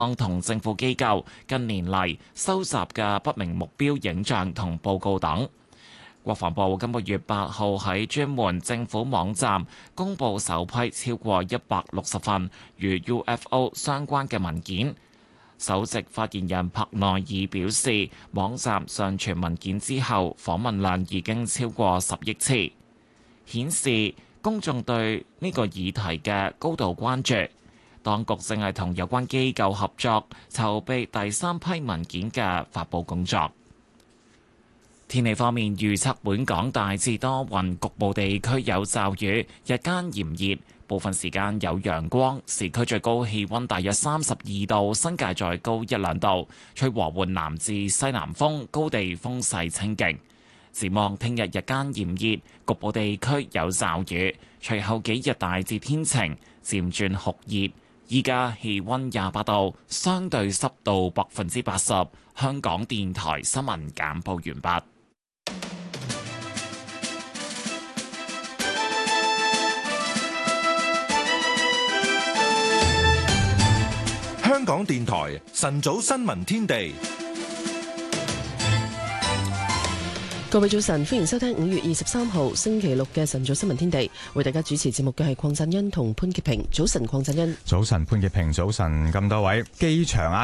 同政府機構近年嚟收集嘅不明目標影像同報告等。國防部今個月8號喺專門政府網站公佈首批超過160份與 UFO 相關嘅文件。首席發言人柏內爾表示，網站上傳文件之後，訪問量已經超過10億次，顯示公眾對呢個議題嘅高度關注。當局正係同有關機構合作，籌備第3批文件嘅發佈工作。天氣方面預測，本港大致多雲，局部地區有驟雨，日間炎熱，部分時間有陽光。市區最高氣溫大約32度，新界再高1-2度，吹和緩南至西南風，高地風勢清勁。展望聽日日間炎熱，局部地區有驟雨，隨後幾日大致天晴，漸轉酷熱。依家氣溫28度，相對濕度80%。香港電台新聞簡報完畢。 香港電台晨早新聞天地。 各位早晨，歡迎收聽5月23號星期六嘅晨早新聞天地。為大家主持節目嘅係鄺振恩同潘潔平。早晨，鄺振恩。早晨， 潘潔平。早晨，咁多位。機場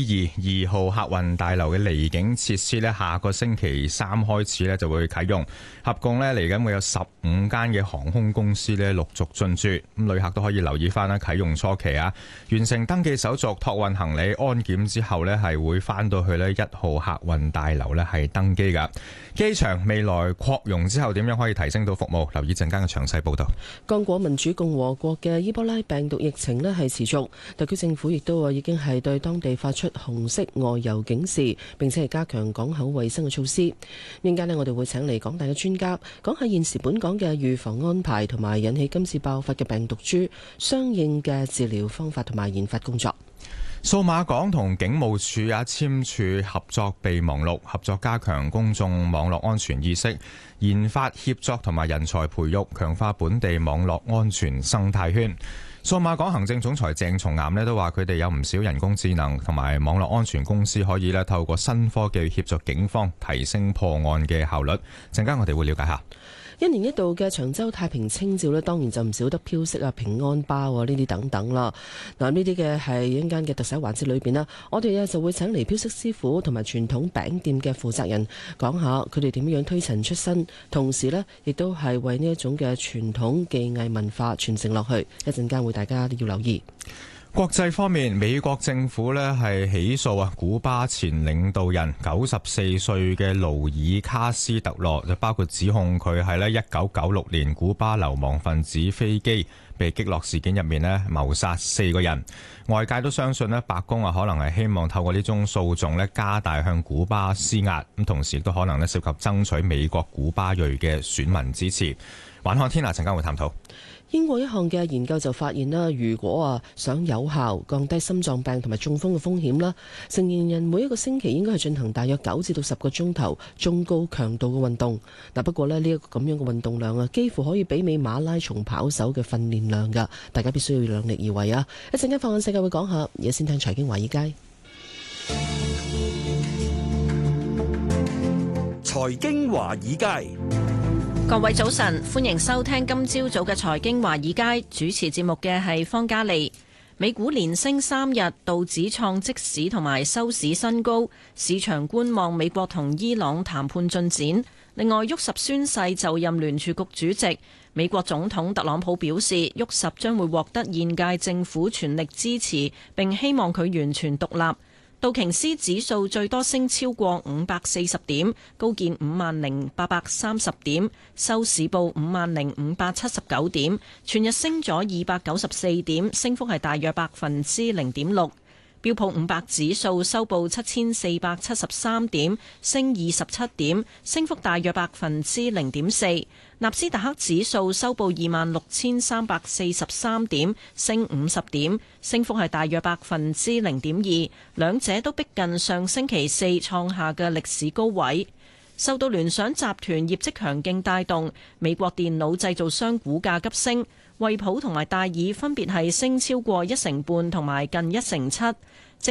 T2號客運大樓嘅離境設施呢，下個星期3開始呢就會啟用。合共呢嚟緊會有15間嘅航空公司呢陸續進駐。咁旅客都可以留意翻啦，啟用初期完成登記手續、託運行李、安檢之後呢，係會翻到去呢1號客運大樓呢係登機噶。機場未來擴容之後點樣可以提升到服務？留意陣間嘅詳細報道。 剛果民主共和國嘅伊波拉病毒疫情呢係持續，特區政府亦都已經係對當地發出紅色外遊警示，並且係加強港口衛生嘅措施。陣間呢，我哋會請嚟港大嘅專家講下現時本港嘅預防安排，同埋引起今次爆發嘅病毒株相應嘅治療方法同埋研發工作。 數碼港同警務處簽署合作備忘錄，合作加強公眾網絡安全意識，研發協作同埋人才培育，強化本地網絡安全生態圈。數碼港行政總裁鄭松岩都話，佢哋有唔少人工智能同埋網絡安全公司可以透過新科技協助警方提升破案嘅效率。陣間我哋會了解下。 一年一度嘅長洲太平清醮呢，當然就唔少得飄色平安包呢啲等等啦。嗱，呢啲嘅係一間嘅特寫環節裏邊啦，我哋就會請嚟飄色師傅同埋傳統餅店嘅負責人講下佢哋點樣推陳出新，同時呢亦都係為呢一種嘅傳統技藝文化傳承落去。一陣間會大家都要留意。 國際方面，美國政府係起訴古巴前領導人94歲嘅勞爾卡斯特羅，就包括指控佢係1996年古巴流亡分子飛機被擊落事件入面謀殺4個人。外界都相信白宮可能係希望透過呢宗訴訟加大向古巴施壓，咁同時亦都可能涉及爭取美國古巴裔嘅選民支持。環看天下陣間會探討。 英國一項嘅研究就發現啦，如果想有效降低心臟病同埋中風嘅風險啦，成年人每一個星期應該係進行大約9至到10個鐘頭中高強度嘅運動。不過呢一個咁樣嘅運動量幾乎可以媲美馬拉松跑手嘅訓練量㗎，大家必須要量力而為啊！一陣間放眼世界會講下，而家先聽財經華爾街。 財經華爾街。 各位早晨，歡迎收聽今朝早嘅財經華爾街，主持節目嘅係方嘉利。美股連升3日，道指創即市同埋收市新高，市場觀望美國同伊朗談判進展。另外，沃什宣誓就任聯儲局主席，美國總統特朗普表示，沃什將會獲得現屆政府全力支持，並希望佢完全獨立。道瓊斯指數最多升超過540點，高見50,830點，收市報50,579點，全日升咗294點，升幅係大約0.6%。標普500指數收報7473點，升27點，升幅大約0.4%。納斯達克指數收報26,343點，升50點，升幅係大約0.2%。兩者都逼近上星期四創下嘅歷史高位。受到聯想集團業績強勁帶動，美國電腦製造商股價急升，惠普同埋戴爾分別係升超過1成半同埋近1成7。